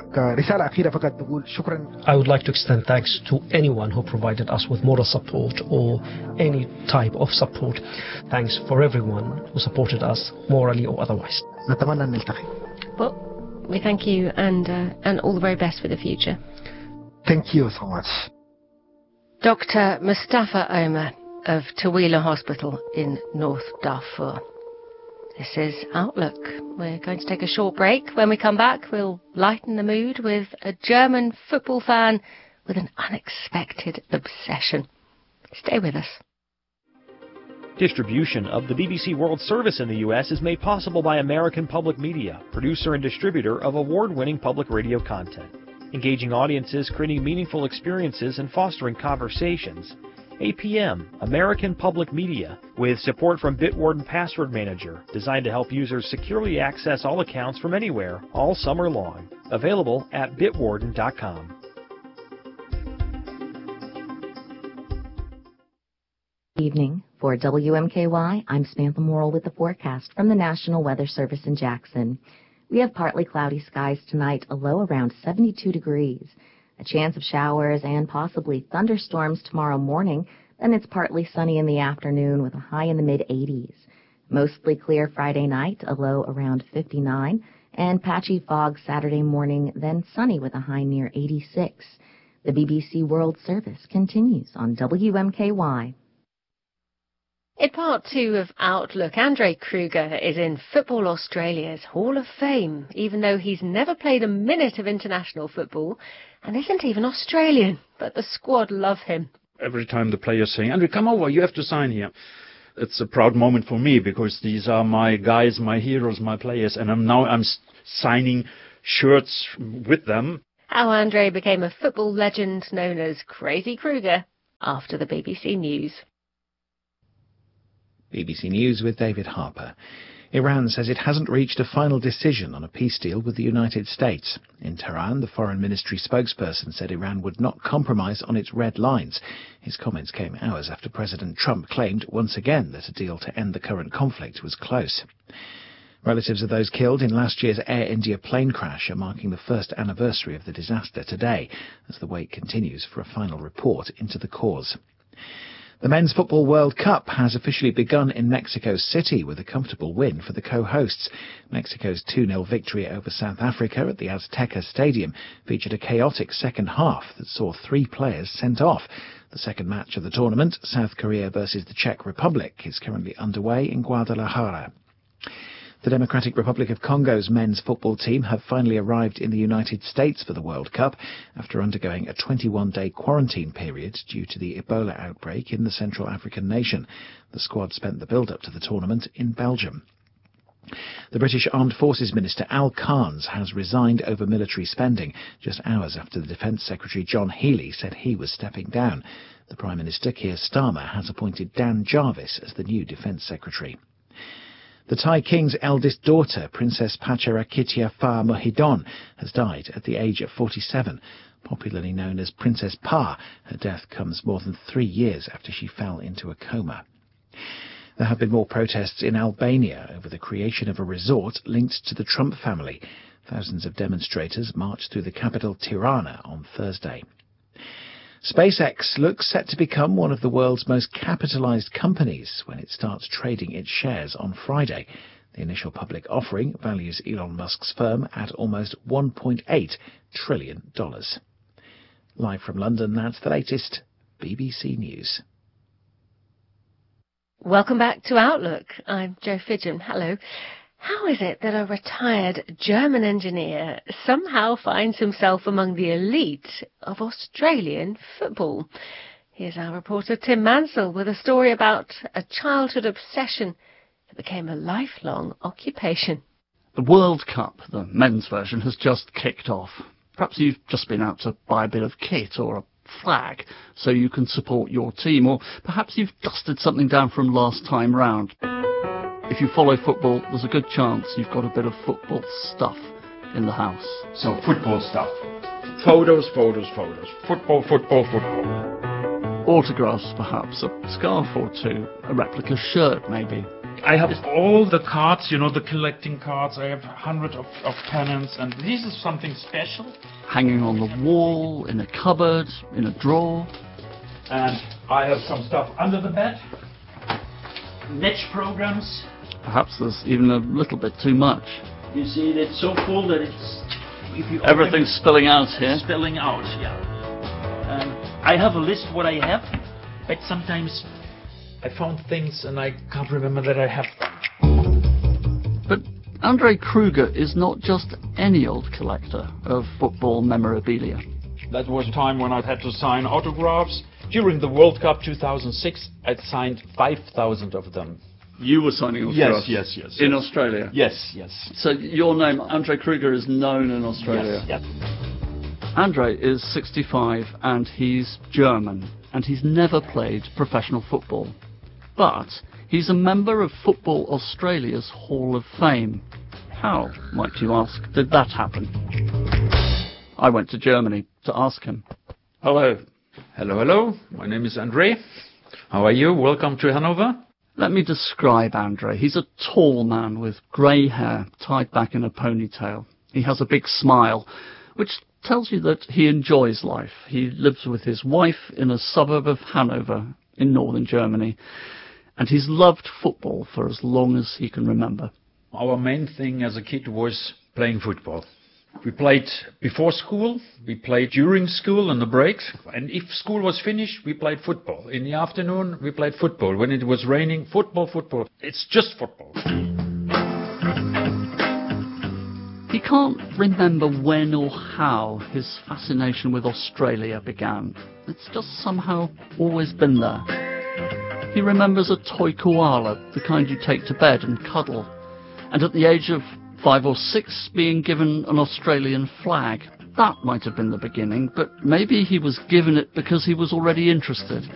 S6: I would like to extend thanks to anyone who provided us with moral support or any type of support. Thanks for everyone who supported us morally or otherwise.
S5: Well, we thank you, and uh, and all the very best for the future.
S12: Thank you so much.
S5: Doctor Mustafa Omar of Taweelah Hospital in North Darfur. This is Outlook. We're going to take a short break. When we come back, we'll lighten the mood with a German football fan with an unexpected obsession. Stay with us.
S17: Distribution of the B B C World Service in the U S is made possible by American Public Media, producer and distributor of award-winning public radio content. Engaging audiences, creating meaningful experiences, and fostering conversations. A P M, American Public Media, with support from Bitwarden Password Manager, designed to help users securely access all accounts from anywhere, all summer long. Available at bitwarden dot com.
S18: Evening. For W M K Y, I'm Samantha Morrill with the forecast from the National Weather Service in Jackson. We have partly cloudy skies tonight, a low around seventy-two degrees. A chance of showers and possibly thunderstorms tomorrow morning, then it's partly sunny in the afternoon with a high in the mid-eighties. Mostly clear Friday night, a low around fifty-nine, and patchy fog Saturday morning, then sunny with a high near eighty-six. The B B C World Service continues on W M K Y.
S5: In part two of Outlook, Andre Kruger is in Football Australia's Hall of Fame, even though he's never played a minute of international football and isn't even Australian, but the squad love him.
S19: Every time the players say, Andre, come over, you have to sign here. It's a proud moment for me because these are my guys, my heroes, my players, and I'm now I'm signing shirts with them.
S5: How Andre became a football legend known as Crazy Kruger after the B B C News.
S7: B B C News with David Harper. Iran says it hasn't reached a final decision on a peace deal with the United States. In Tehran, the Foreign Ministry spokesperson said Iran would not compromise on its red lines. His comments came hours after President Trump claimed once again that a deal to end the current conflict was close. Relatives of those killed in last year's Air India plane crash are marking the first anniversary of the disaster today, as the wait continues for a final report into the cause. The Men's Football World Cup has officially begun in Mexico City with a comfortable win for the co-hosts. Mexico's two nil victory over South Africa at the Azteca Stadium featured a chaotic second half that saw three players sent off. The second match of the tournament, South Korea versus the Czech Republic, is currently underway in Guadalajara. The Democratic Republic of Congo's men's football team have finally arrived in the United States for the World Cup after undergoing a twenty-one day quarantine period due to the Ebola outbreak in the Central African nation. The squad spent the build-up to the tournament in Belgium. The British Armed Forces Minister Al Carnes has resigned over military spending just hours after the Defence Secretary John Healey said he was stepping down. The Prime Minister Keir Starmer has appointed Dan Jarvis as the new Defence Secretary. The Thai king's eldest daughter, Princess Pacharakitya Far Mohidon, has died at the age of forty-seven. Popularly known as Princess Pa, her death comes more than three years after she fell into a coma. There have been more protests in Albania over the creation of a resort linked to the Trump family. Thousands of demonstrators marched through the capital Tirana on Thursday. SpaceX looks set to become one of the world's most capitalized companies when it starts trading its shares on Friday. The initial public offering values Elon Musk's firm at almost one point eight trillion dollars. Live from London, that's the latest B B C News.
S5: Welcome back to Outlook. I'm Jo Fidgen. Hello. How is it that a retired German engineer somehow finds himself among the elite of Australian football? Here's our reporter Tim Mansell with a story about a childhood obsession that became a lifelong occupation.
S20: The World Cup, the men's version, has just kicked off. Perhaps you've just been out to buy a bit of kit or a flag so you can support your team, or perhaps you've dusted something down from last time round. If you follow football, there's a good chance you've got a bit of football stuff in the house.
S19: So, football stuff. Photos, photos, photos. Football, football, football.
S20: Autographs, perhaps. A scarf or two. A replica shirt, maybe.
S19: I have all the cards, you know, the collecting cards. I have hundreds of, of pennants, and this is something special.
S20: Hanging on the wall, in a cupboard, in a drawer.
S19: And I have some stuff under the bed. Match programs.
S20: Perhaps there's even a little bit too much.
S19: You see, it's so full that it's... If you
S20: Everything's spilling out here.
S19: Spilling out, yeah. Um, I have a list what I have, but sometimes I found things and I can't remember that I have them.
S20: But Andre Kruger is not just any old collector of football memorabilia.
S19: That was a time when I had to sign autographs. During the World Cup two thousand six, I signed five thousand of them.
S20: You were signing autographs?
S19: Yes, yes, yes.
S20: In
S19: yes.
S20: Australia?
S19: Yes, yes.
S20: So your name, Andre Kruger, is known in Australia?
S19: Yes, yes.
S20: Andre is sixty-five and he's German, and he's never played professional football. But he's a member of Football Australia's Hall of Fame. How, might you ask, did that happen? I went to Germany to ask him. Hello.
S19: Hello, hello. My name is Andre. How are you? Welcome to Hanover.
S20: Let me describe Andre. He's a tall man with grey hair tied back in a ponytail. He has a big smile, which tells you that he enjoys life. He lives with his wife in a suburb of Hanover in northern Germany, and he's loved football for as long as he can remember.
S19: Our main thing as a kid was playing football. We played before school, we played during school on the breaks, and if school was finished, we played football. In the afternoon, we played football. When it was raining, football, football. It's just football.
S20: He can't remember when or how his fascination with Australia began. It's just somehow always been there. He remembers a toy koala, the kind you take to bed and cuddle, and at the age of five or six being given an Australian flag. That might have been the beginning, but maybe he was given it because he was already interested.